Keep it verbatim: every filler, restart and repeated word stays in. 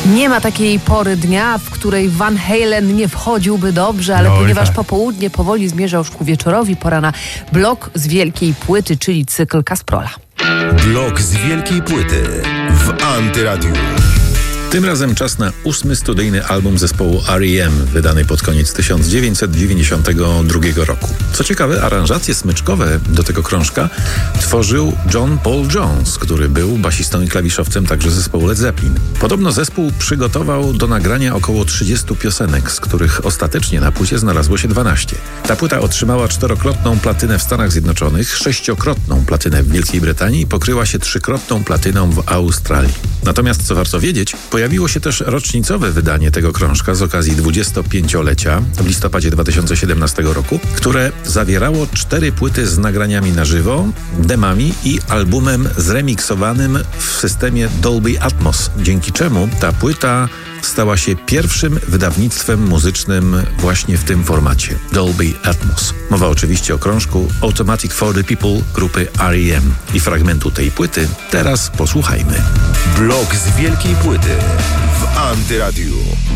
Nie ma takiej pory dnia, w której Van Halen nie wchodziłby dobrze, ale Oj, ponieważ tak. popołudnie powoli zmierza już ku wieczorowi, pora na blok z wielkiej płyty, czyli cykl Kasprola. Blok z wielkiej płyty w Antyradiu. Tym razem czas na ósmy studyjny album zespołu R E M, wydany pod koniec tysiąc dziewięćset dziewięćdziesiątego drugiego roku. Co ciekawe, aranżacje smyczkowe do tego krążka tworzył John Paul Jones, który był basistą i klawiszowcem także zespołu Led Zeppelin. Podobno zespół przygotował do nagrania około trzydziestu piosenek, z których ostatecznie na płycie znalazło się dwanaście. Ta płyta otrzymała czterokrotną platynę w Stanach Zjednoczonych, sześciokrotną platynę w Wielkiej Brytanii i pokryła się trzykrotną platyną w Australii. Natomiast, co warto wiedzieć, pojawiło się też rocznicowe wydanie tego krążka z okazji dwudziestopięciolecia w listopadzie dwa tysiące siedemnastego roku, które zawierało cztery płyty z nagraniami na żywo, demami i albumem zremiksowanym w systemie Dolby Atmos, dzięki czemu ta płyta stała się pierwszym wydawnictwem muzycznym właśnie w tym formacie Dolby Atmos. Mowa oczywiście o krążku Automatic for the People grupy R E M i fragmentu tej płyty teraz posłuchajmy. Blok z wielkiej płyty w Antyradiu.